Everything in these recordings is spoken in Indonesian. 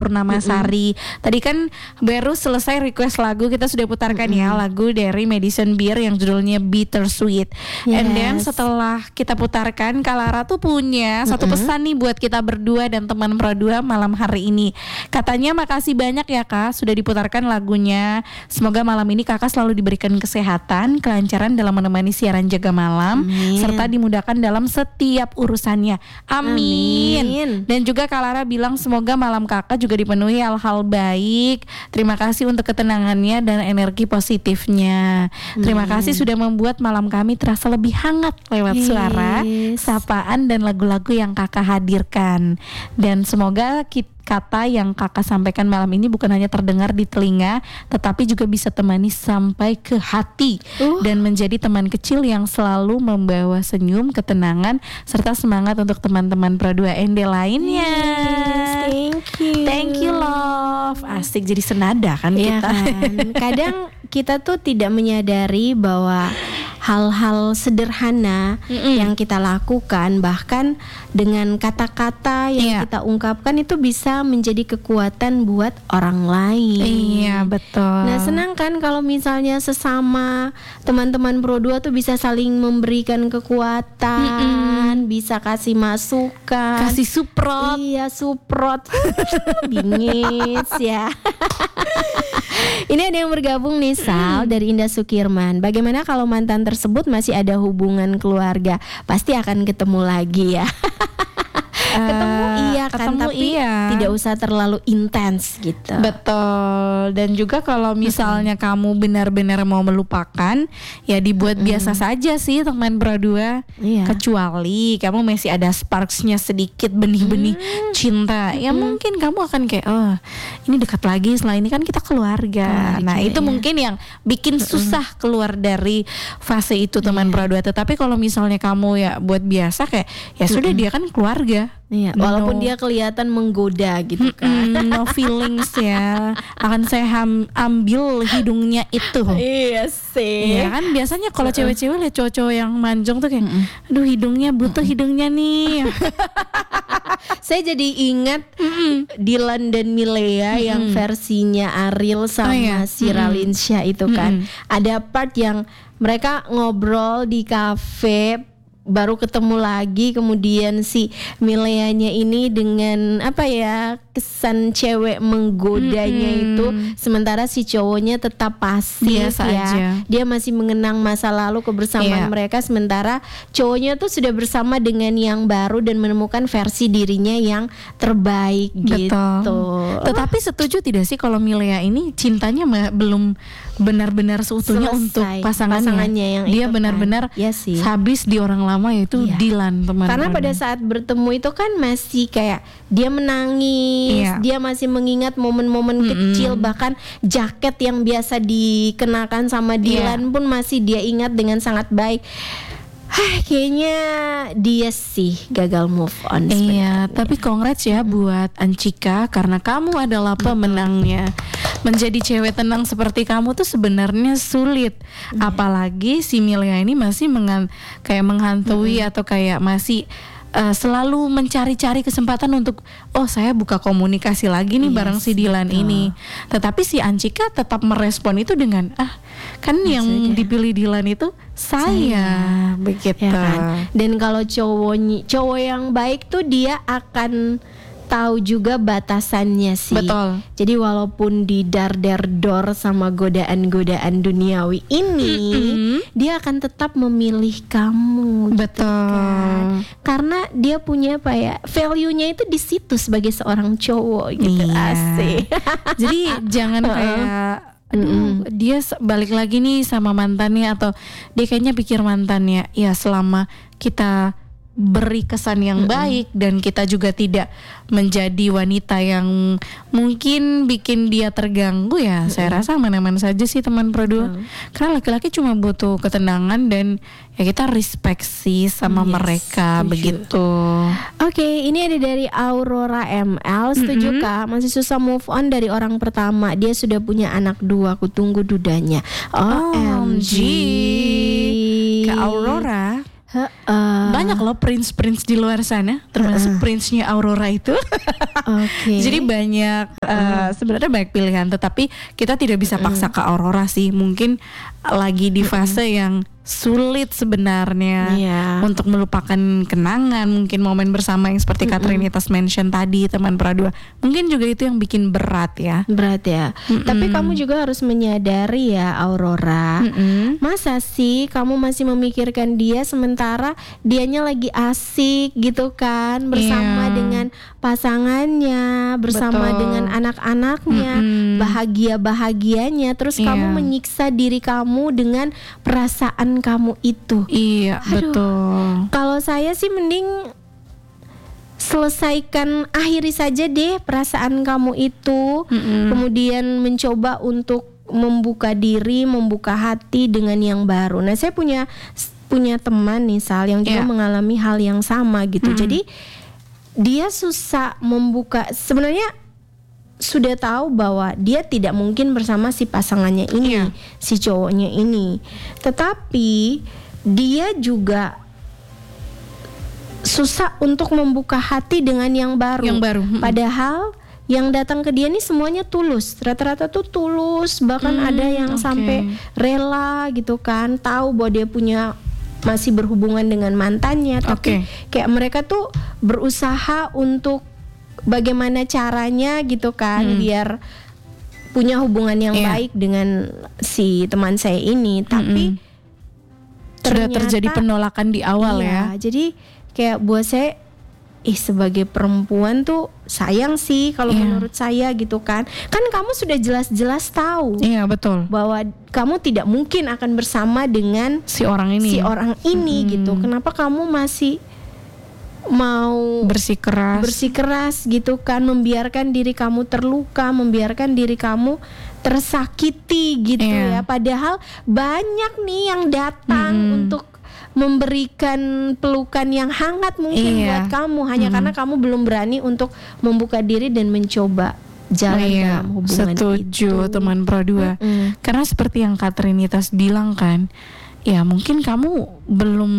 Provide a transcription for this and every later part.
Purnamasari. Tadi kan baru selesai request lagu, kita sudah putarkan ya lagu dari Madison Beer yang judulnya Bittersweet. And then setelah kita putarkan, Kalara tuh punya satu pesan nih buat kita berdua dan teman Pro 2 malam hari ini. Katanya makasih banyak ya Kak sudah diputarkan lagunya. Semoga malam ini Kakak selalu diberikan kesehatan, kelancaran dalam menemani siaran Jaga Malam, serta dimudahkan dalam setiap urusannya. Amin. Dan juga Kalara bilang semoga malam Kakak juga dipenuhi hal-hal baik. Terima kasih untuk ketenangannya dan energi positifnya. Terima kasih sudah membuat malam kami terasa lebih hangat lewat suara, sapaan dan lagu-lagu yang Kakak hadirkan. Dan semoga kata yang Kakak sampaikan malam ini bukan hanya terdengar di telinga, tetapi juga bisa temani sampai ke hati dan menjadi teman kecil yang selalu membawa senyum, ketenangan, serta semangat untuk teman-teman Pro 2 ND lainnya. Thank you love. Asik jadi senada kan kita. Kan? Kadang kita tuh tidak menyadari bahwa hal-hal sederhana yang kita lakukan, bahkan dengan kata-kata yang kita ungkapkan itu bisa menjadi kekuatan buat orang lain. Iya betul. Nah senang kan kalau misalnya sesama teman-teman Pro 2 tuh bisa saling memberikan kekuatan, bisa kasih masukan, kasih suprot. Iya suprot. Bingits ya. Ini ada yang bergabung nih Sal dari Indah Sukirman. Bagaimana kalau mantan tersebut masih ada hubungan keluarga? Pasti akan ketemu lagi ya. Ketemu iya kan, tapi tidak usah terlalu intens gitu. Betul. Dan juga kalau misalnya kamu benar-benar mau melupakan, ya dibuat biasa saja sih teman Pro 2. Kecuali kamu masih ada sparksnya sedikit, benih-benih cinta. Ya mungkin kamu akan kayak ini dekat lagi, setelah ini kan kita keluarga. Nah itu mungkin yang bikin susah keluar dari fase itu teman Pro 2. Tetapi kalau misalnya kamu ya buat biasa kayak ya sudah dia kan keluarga. Iya, walaupun dia kelihatan menggoda gitu kan. No feelings ya. Akan saya ambil hidungnya itu. Iya sih. Iya kan biasanya kalau cewek-cewek lihat cowok-cowok yang manjong tuh kayak aduh hidungnya butuh hidungnya nih. Saya jadi ingat Dylan dan Milea yang versinya Ariel sama si Ralinsyah itu kan. Ada part yang mereka ngobrol di kafe, baru ketemu lagi, kemudian si Mileanya ini dengan apa ya, kesan cewek menggodanya itu, sementara si cowoknya tetap pasif ya. Dia masih mengenang masa lalu kebersamaan mereka, sementara cowoknya tuh sudah bersama dengan yang baru dan menemukan versi dirinya yang terbaik. Gitu. Tetapi setuju tidak sih kalau Milea ini cintanya belum benar-benar seutuhnya untuk pasangannya yang dia benar-benar habis di orang lama yaitu Dylan teman-teman. Karena pada saat bertemu itu kan masih kayak dia menangis, dia masih mengingat momen-momen kecil, bahkan jaket yang biasa dikenakan sama Dylan pun masih dia ingat dengan sangat baik. Kayaknya dia sih gagal move on. Iya, tapi congrats ya buat Ancika karena kamu adalah pemenangnya. Menjadi cewek tenang seperti kamu tuh sebenarnya sulit. Apalagi si Milea ini masih kayak menghantui atau kayak masih selalu mencari-cari kesempatan untuk saya buka komunikasi lagi nih bareng si Dylan ini. Tetapi si Ancika tetap merespon itu dengan kan yang dipilih Dylan itu saya begitu. Kan? Dan kalau cowok yang baik tuh dia akan tahu juga batasannya sih. Betul. Jadi walaupun didar-dar sama godaan-godaan duniawi ini, dia akan tetap memilih kamu. Betul. Gitu kan? Karena dia punya value-nya itu di situ sebagai seorang cowok gitu. Asik. Jadi jangan kayak dia balik lagi nih sama mantannya, atau dia kayaknya pikir mantannya ya selama kita beri kesan yang baik dan kita juga tidak menjadi wanita yang mungkin bikin dia terganggu ya, saya rasa aman-aman saja sih teman Pro 2. Karena laki-laki cuma butuh ketenangan dan ya kita respect sih sama mereka begitu. Oke, ini ada dari Aurora ML. Setuju Kak, masih susah move on dari orang pertama. Dia sudah punya anak 2, aku tunggu dudanya. OMG. Kak Aurora. Banyak loh prince di luar sana, termasuk prince-nya Aurora itu. Jadi banyak sebenarnya banyak pilihan, tetapi kita tidak bisa paksa ke Aurora sih. Mungkin lagi di fase yang sulit sebenarnya untuk melupakan kenangan, mungkin momen bersama yang seperti Katrinitas mention tadi, teman Pradua. Mungkin juga itu yang bikin berat ya. Tapi kamu juga harus menyadari ya Aurora, masa sih kamu masih memikirkan dia sementara dianya lagi asik gitu kan, bersama dengan pasangannya, bersama dengan anak-anaknya, bahagia-bahagianya, terus kamu menyiksa diri kamu dengan perasaan kamu itu. Betul. Kalau saya sih mending selesaikan, akhiri saja deh perasaan kamu itu, kemudian mencoba untuk membuka diri, membuka hati dengan yang baru. Nah, saya punya teman nih Sal yang juga mengalami hal yang sama gitu. Jadi dia susah membuka, sebenarnya sudah tahu bahwa dia tidak mungkin bersama si pasangannya ini, si cowoknya ini. Tetapi dia juga susah untuk membuka hati dengan yang baru. Padahal yang datang ke dia nih semuanya tulus. Rata-rata tuh tulus, bahkan ada yang sampai rela gitu kan, tahu bahwa dia masih berhubungan dengan mantannya, tapi kayak mereka tuh berusaha untuk bagaimana caranya gitu kan, biar punya hubungan yang baik dengan si teman saya ini. Tapi sudah terjadi penolakan di awal ya. Jadi kayak buat saya, sebagai perempuan tuh sayang sih kalau menurut saya gitu kan. Kan kamu sudah jelas-jelas tahu betul, bahwa kamu tidak mungkin akan bersama dengan si orang ini gitu. Kenapa kamu masih mau bersikeras gitu kan, membiarkan diri kamu terluka, membiarkan diri kamu tersakiti gitu ya. Padahal banyak nih yang datang untuk memberikan pelukan yang hangat mungkin buat kamu, hanya karena kamu belum berani untuk membuka diri dan mencoba jalan dalam hubungan itu. Setuju teman Pro2. Karena seperti yang Katrinitas bilang kan, ya mungkin kamu belum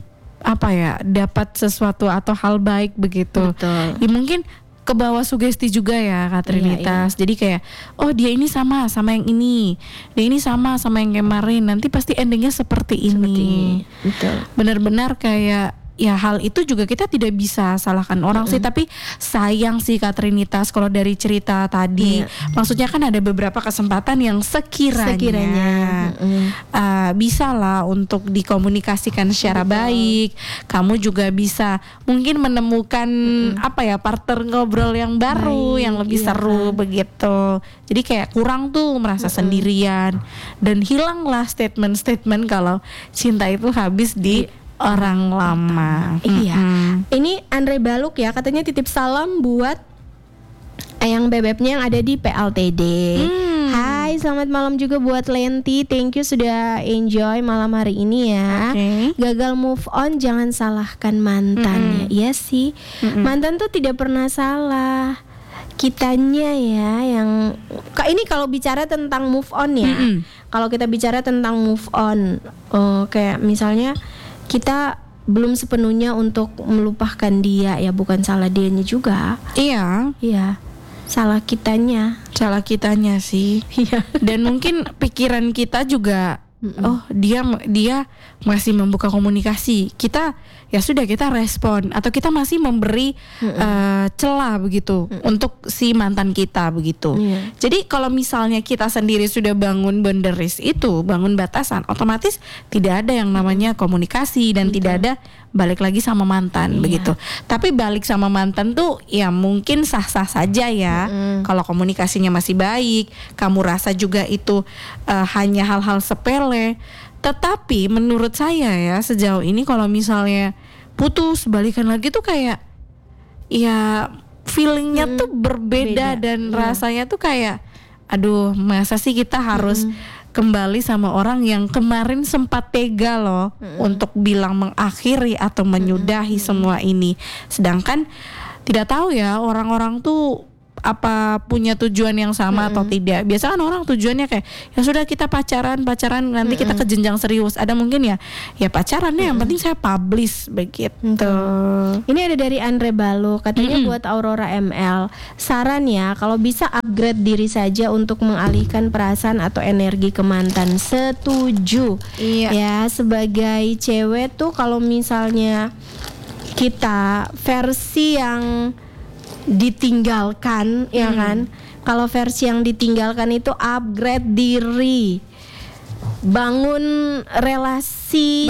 dapat sesuatu atau hal baik begitu. Ya mungkin ke bawah sugesti juga ya Katrinitas. Jadi kayak dia ini sama yang ini, dia ini sama yang kemarin, nanti pasti endingnya seperti ini. Betul. Benar-benar kayak ya hal itu juga kita tidak bisa salahkan orang sih, tapi sayang sih Katrinitas kalau dari cerita tadi. Maksudnya kan ada beberapa kesempatan yang sekiranya bisa lah untuk dikomunikasikan secara baik. Kamu juga bisa mungkin menemukan partner ngobrol yang baru, yang lebih seru begitu. Jadi kayak kurang tuh merasa sendirian, dan hilanglah statement-statement kalau cinta itu habis di orang lama. Ini Andre Baluk ya, katanya titip salam buat Eyang bebeknya yang ada di PLTD. Hai, selamat malam juga buat Lenti. Thank you sudah enjoy malam hari ini ya. Gagal move on jangan salahkan mantan ya. Iya sih, mantan tuh tidak pernah salah, kitanya ya yang ini kalau bicara tentang move on ya. Kalau kita bicara tentang move on, kayak misalnya kita belum sepenuhnya untuk melupakan dia, ya bukan salah dianya juga. Iya, salah kitanya sih. Dan mungkin pikiran kita juga, dia masih membuka komunikasi, kita ya sudah, kita respon, atau kita masih memberi celah begitu untuk si mantan kita begitu. Jadi kalau misalnya kita sendiri sudah bangun boundaries itu, bangun batasan, otomatis tidak ada yang namanya komunikasi dan tidak ada balik lagi sama mantan begitu. Tapi balik sama mantan tuh ya mungkin sah-sah saja ya. Kalau komunikasinya masih baik, kamu rasa juga itu hanya hal-hal sepele. Tetapi menurut saya ya sejauh ini kalau misalnya putus balikan lagi tuh kayak ya feelingnya tuh berbeda dan rasanya tuh kayak aduh, masa sih kita harus kembali sama orang yang kemarin sempat tega loh untuk bilang mengakhiri atau menyudahi semua ini. Sedangkan tidak tahu ya, orang-orang tuh apa punya tujuan yang sama atau tidak. Biasa kan orang tujuannya kayak ya sudah kita pacaran nanti kita ke jenjang serius. Ada mungkin ya pacaran yang penting saya publish begitu. Ini ada dari Andre Balo, katanya buat Aurora ML, saran ya kalau bisa upgrade diri saja untuk mengalihkan perasaan atau energi ke mantan. Setuju. Iya. Ya, sebagai cewek tuh kalau misalnya kita versi yang ditinggalkan, ya kan? Kalau versi yang ditinggalkan itu upgrade diri, bangun relasi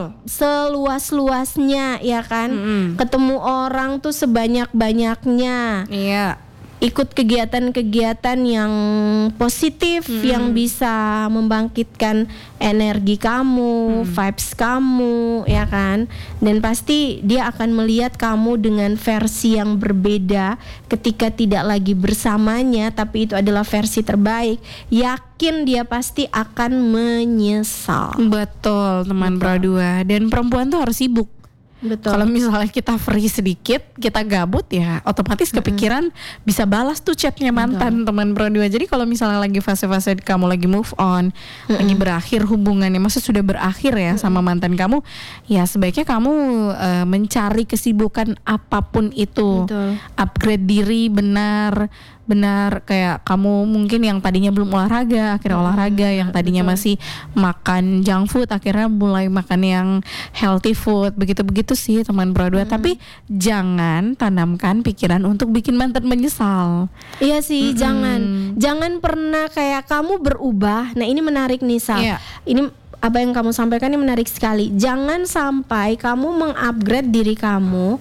seluas-luasnya, ya kan? Ketemu orang tuh sebanyak-banyaknya. Iya. Ikut kegiatan-kegiatan yang positif yang bisa membangkitkan energi kamu, vibes kamu, ya kan? Dan pasti dia akan melihat kamu dengan versi yang berbeda ketika tidak lagi bersamanya, tapi itu adalah versi terbaik. Yakin dia pasti akan menyesal. Betul, teman Pro 2. Dan perempuan tuh harus sibuk. Betul. Kalau misalnya kita free sedikit, kita gabut ya otomatis kepikiran bisa balas tuh chatnya mantan. Teman Pro 2. Jadi kalau misalnya lagi fase-fase kamu lagi move on, lagi berakhir hubungannya, maksudnya sudah berakhir ya sama mantan kamu, ya sebaiknya kamu mencari kesibukan apapun itu. Betul. Upgrade diri benar kayak kamu mungkin yang tadinya belum olahraga akhirnya olahraga, yang tadinya masih makan junk food akhirnya mulai makan yang healthy food, begitu sih teman Pro 2. Tapi jangan tanamkan pikiran untuk bikin mantan menyesal. Iya sih, jangan pernah kayak kamu berubah. Nah, ini menarik nih Sal. Iya. Ini apa yang kamu sampaikan ini menarik sekali. Jangan sampai kamu mengupgrade diri kamu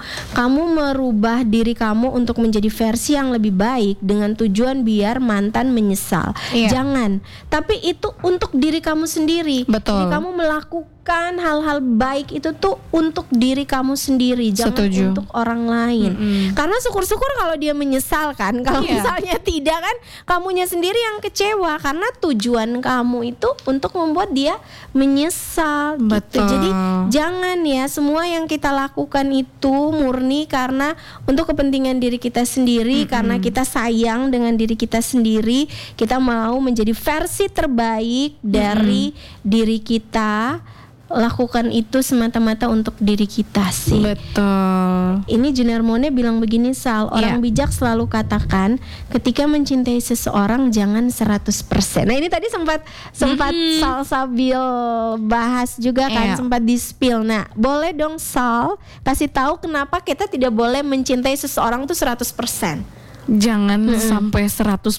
merubah diri kamu untuk menjadi versi yang lebih baik dengan tujuan biar mantan menyesal. Iya. Jangan. Tapi itu untuk diri kamu sendiri. Betul. Jadi kamu melakukan hal-hal baik itu tuh untuk diri kamu sendiri, jangan Setuju. untuk orang lain. Karena syukur-syukur kalau dia menyesal kan. Kalau misalnya tidak kan, kamunya sendiri yang kecewa karena tujuan kamu itu untuk membuat dia menyesal. Gitu. Betul. Jadi jangan ya, semua yang kita lakukan itu murni karena untuk kepentingan diri kita sendiri, karena kita sayang dengan diri kita sendiri, kita mau menjadi versi terbaik dari diri kita. Lakukan itu semata-mata untuk diri kita sih. Betul. Ini Junior Mone bilang begini Sal, orang bijak selalu katakan ketika mencintai seseorang jangan 100%. Nah ini tadi sempat Sal Sabil bahas juga kan, sempat di-spill. Nah boleh dong Sal kasih tahu kenapa kita tidak boleh mencintai seseorang tuh 100%. Jangan sampai 100%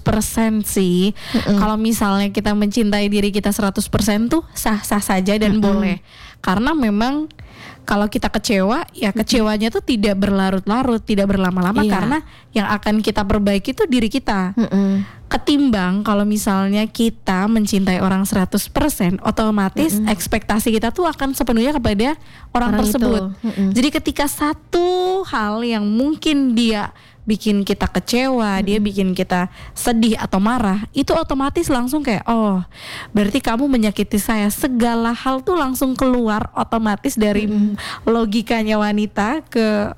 sih. Kalau misalnya kita mencintai diri kita 100% tuh sah-sah saja dan boleh. Karena memang kalau kita kecewa, ya kecewanya tuh tidak berlarut-larut, tidak berlama-lama, karena yang akan kita perbaiki itu diri kita. Ketimbang kalau misalnya kita mencintai orang 100%, otomatis ekspektasi kita tuh akan sepenuhnya kepada orang tersebut. Jadi ketika satu hal yang mungkin dia bikin kita kecewa, dia bikin kita sedih atau marah, itu otomatis langsung kayak oh berarti kamu menyakiti saya. Segala hal tuh langsung keluar otomatis dari logikanya wanita ke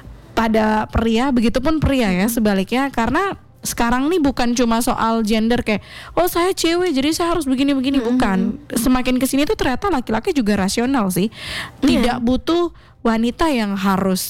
pada pria, begitupun pria ya sebaliknya. Karena sekarang nih bukan cuma soal gender kayak oh saya cewek jadi saya harus begini-begini, bukan. Semakin kesini tuh ternyata laki-laki juga rasional sih. Tidak butuh wanita yang harus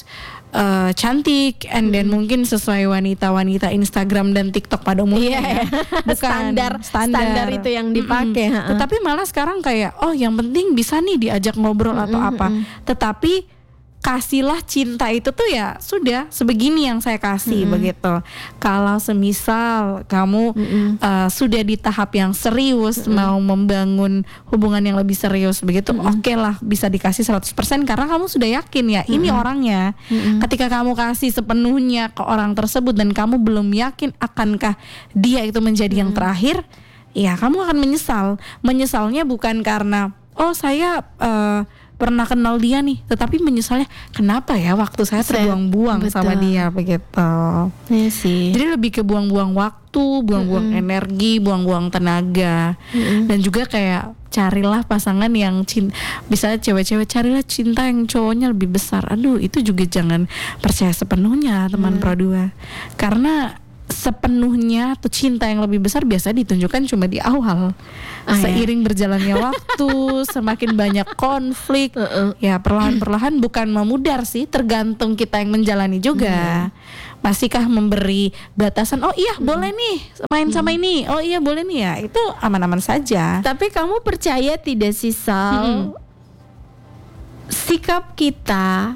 cantik and then mungkin sesuai wanita-wanita Instagram dan TikTok pada umumnya. Bukan standar itu yang dipakai. Tetapi malah sekarang kayak oh yang penting bisa nih diajak ngobrol atau apa. Tetapi kasihlah cinta itu tuh ya sudah sebegini yang saya kasih begitu. Kalau semisal kamu sudah di tahap yang serius mau membangun hubungan yang lebih serius begitu, oke lah bisa dikasih 100% karena kamu sudah yakin ya ini orangnya. Ketika kamu kasih sepenuhnya ke orang tersebut dan kamu belum yakin akankah dia itu menjadi yang terakhir, ya kamu akan menyesal. Menyesalnya bukan karena oh saya pernah kenal dia nih, tetapi menyesalnya kenapa ya waktu saya terbuang-buang sama dia begitu. Iya sih. Jadi lebih ke buang-buang waktu, buang-buang energi, buang-buang tenaga. Dan juga kayak carilah pasangan yang bisa cewek-cewek carilah cinta yang cowoknya lebih besar. Aduh, itu juga jangan percaya sepenuhnya teman Pro 2. Karena sepenuhnya atau cinta yang lebih besar biasa ditunjukkan cuma di awal. Seiring berjalannya waktu, semakin banyak konflik, ya perlahan-perlahan bukan memudar sih, tergantung kita yang menjalani juga. Masihkah memberi batasan, oh iya boleh nih main sama ini, oh iya boleh nih, ya itu aman-aman saja. Tapi kamu percaya tidak sih Sal, sikap kita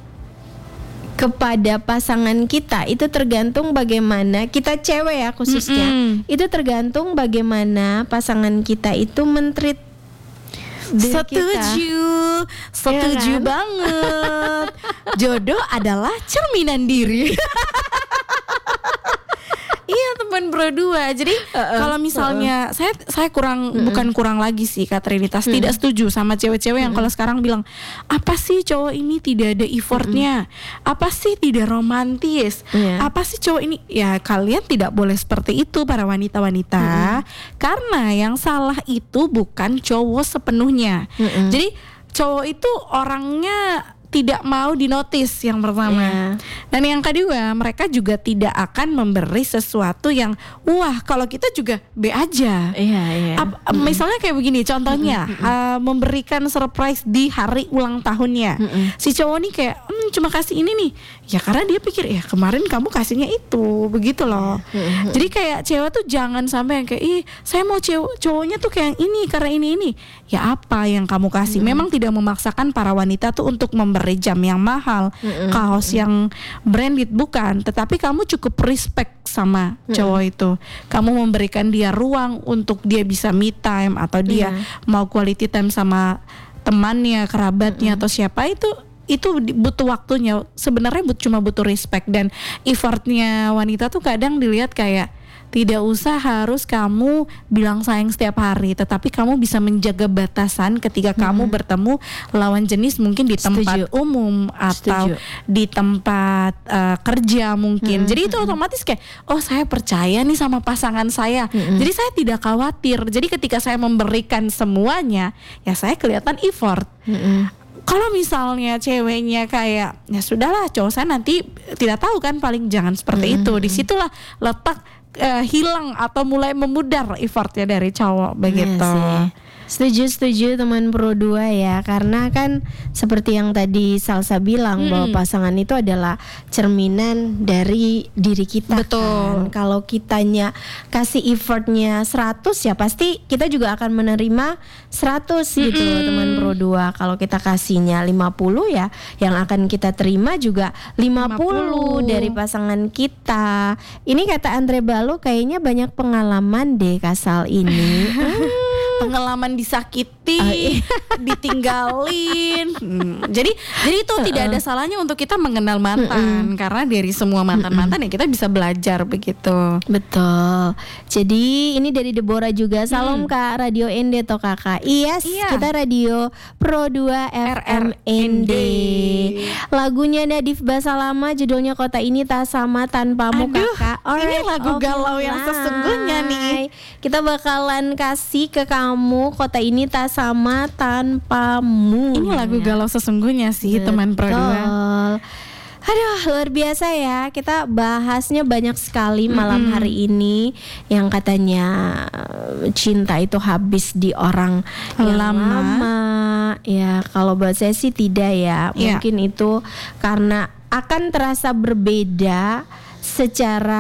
kepada pasangan kita itu tergantung bagaimana kita cewek ya khususnya, itu tergantung bagaimana pasangan kita itu men-treat diri kita. Setuju Ya kan? banget. Jodoh adalah cerminan diri. Iya teman bro dua. Jadi kalau misalnya saya kurang bukan kurang lagi sih Kak Trinitas, tidak setuju sama cewek-cewek yang kalau sekarang bilang apa sih cowok ini tidak ada effortnya, apa sih tidak romantis, apa sih cowok ini. Ya kalian tidak boleh seperti itu para wanita-wanita, karena yang salah itu bukan cowok sepenuhnya. Jadi cowok itu orangnya tidak mau dinotis yang pertama. Dan yang kedua, mereka juga tidak akan memberi sesuatu yang wah kalau kita juga B aja. Misalnya kayak begini contohnya, memberikan surprise di hari ulang tahunnya. Si cowok nih kayak cuma kasih ini nih. Ya karena dia pikir ya kemarin kamu kasihnya itu, begitu loh. Jadi kayak cewek tuh jangan sampai yang kayak saya mau cowoknya tuh kayak yang ini karena ini. Ya apa yang kamu kasih? Memang tidak memaksakan para wanita tuh untuk memberi jam yang mahal, kaos yang branded, bukan. Tetapi kamu cukup respect sama cowok itu. Kamu memberikan dia ruang untuk dia bisa me time atau dia mau quality time sama temannya, kerabatnya atau siapa itu butuh waktunya. Sebenarnya cuma butuh respect, dan effortnya wanita tuh kadang dilihat kayak tidak usah harus kamu bilang sayang setiap hari, tetapi kamu bisa menjaga batasan ketika kamu bertemu lawan jenis, mungkin di tempat umum atau di tempat kerja mungkin. Jadi itu otomatis kayak saya percaya nih sama pasangan saya. Jadi saya tidak khawatir. Jadi ketika saya memberikan semuanya, ya saya kelihatan effort. Kalau misalnya ceweknya kayak ya sudahlah cowok saya nanti tidak tahu kan, paling jangan seperti itu. Disitulah letak hilang atau mulai memudar effortnya dari cowok begitu. Setuju teman Pro 2 ya, karena kan seperti yang tadi Salsa bilang bahwa pasangan itu adalah cerminan dari diri kita. Betul. Kan? Kalau kitanya kasih effortnya 100 ya pasti kita juga akan menerima 100 gitu loh teman Pro 2. Kalau kita kasihnya 50 ya yang akan kita terima juga 50 dari pasangan kita. Ini kata Andre Balo kayaknya banyak pengalaman deh Kasal ini. Pengalaman disakiti, ditinggalin. Jadi itu tidak ada salahnya untuk kita mengenal mantan, karena dari semua mantan-mantan ya kita bisa belajar begitu. Betul. Jadi ini dari Deborah juga. Salam Kak Radio ND toh Kakak. Iya. Kita Radio Pro 2 RMND. Lagunya Nadif Basalama, judulnya Kota Ini Tak Sama Tanpamu Kakak. Ini lagu galau yang sesungguhnya nih. Kita bakalan kasih ke kamu Kota Ini Tak Sama Tanpamu. Ini lagu galau sesungguhnya sih. Betul. Teman Pro 2. Aduh luar biasa ya. Kita bahasnya banyak sekali malam hari ini. Yang katanya cinta itu habis di orang yang lama. Ya kalau buat saya sih tidak ya. Mungkin itu karena akan terasa berbeda secara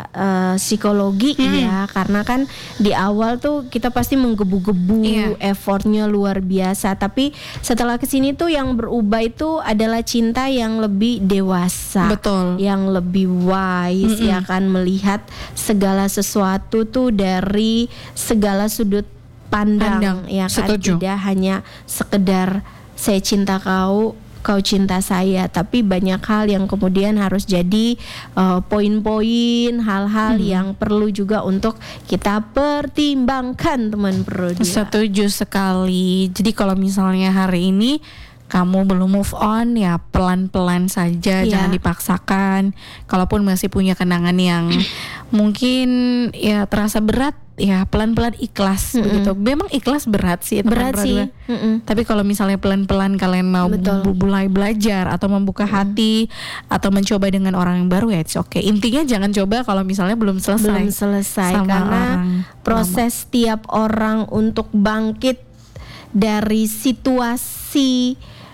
psikologi ya, karena kan di awal tuh kita pasti menggebu-gebu, effortnya luar biasa, tapi setelah kesini tuh yang berubah itu adalah cinta yang lebih dewasa. Betul. Yang lebih wise, ya kan, melihat segala sesuatu tuh dari segala sudut pandang. Ya kan. Setuju. Tidak hanya sekedar saya cinta kau cinta saya, tapi banyak hal yang kemudian harus jadi poin-poin, hal-hal yang perlu juga untuk kita pertimbangkan teman Pro 2. Setuju sekali. Jadi kalau misalnya hari ini kamu belum move on, ya pelan-pelan saja, jangan dipaksakan. Kalaupun masih punya kenangan yang mungkin ya terasa berat, ya pelan-pelan ikhlas begitu. Memang ikhlas berat sih teman berdua. Tapi kalau misalnya pelan-pelan kalian mau mulai belajar atau membuka hati atau mencoba dengan orang yang baru, ya it's okay. Intinya jangan coba kalau misalnya belum selesai karena proses tiap orang untuk bangkit dari situasi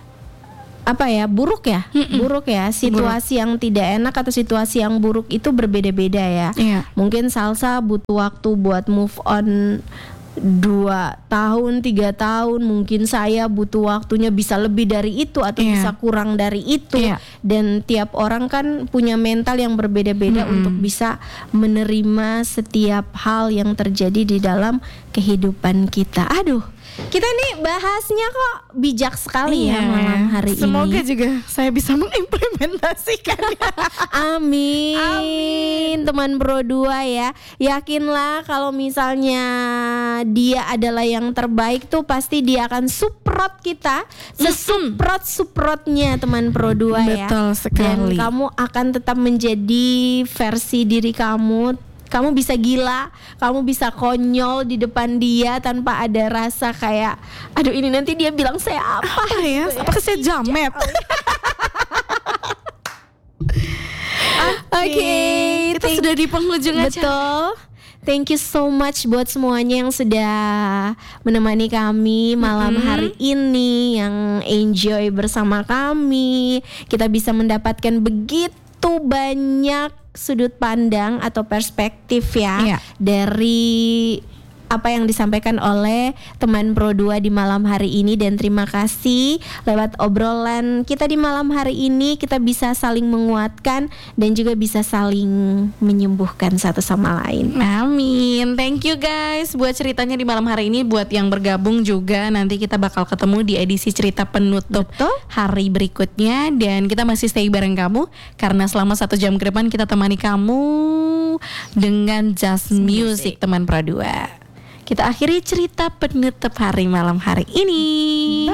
buruk ya, situasi yang tidak enak atau situasi yang buruk itu berbeda-beda ya. Mungkin Salsa butuh waktu buat move on 2 tahun, 3 tahun, mungkin saya butuh waktunya bisa lebih dari itu atau bisa kurang dari itu. Dan tiap orang kan punya mental yang berbeda-beda untuk bisa menerima setiap hal yang terjadi di dalam kehidupan kita. Aduh, kita nih bahasnya kok bijak sekali ya malam hari ini. Semoga juga saya bisa mengimplementasikannya. Amin. Teman Bro 2 ya. Yakinlah kalau misalnya dia adalah yang terbaik tuh pasti dia akan support kita sesuprot-suprotnya teman Bro 2 ya. Betul sekali. Dan kamu akan tetap menjadi versi diri kamu. Kamu bisa gila, kamu bisa konyol di depan dia tanpa ada rasa kayak, aduh ini nanti dia bilang saya apa ya? Apakah saya jamet? Oke, kita sudah di penghujung acara. Betul. Thank you so much buat semuanya yang sudah menemani kami malam hari ini, yang enjoy bersama kami. Kita bisa mendapatkan begitu banyak sudut pandang atau perspektif ya dari apa yang disampaikan oleh teman Pro 2 di malam hari ini. Dan terima kasih lewat obrolan kita di malam hari ini kita bisa saling menguatkan dan juga bisa saling menyembuhkan satu sama lain. Amin. Thank you guys buat ceritanya di malam hari ini. Buat yang bergabung juga, nanti kita bakal ketemu di edisi cerita penutup hari berikutnya. Dan kita masih stay bareng kamu karena selama 1 jam ke depan kita temani kamu dengan Just Music teman Pro 2. Kita akhiri cerita penutup hari malam hari ini.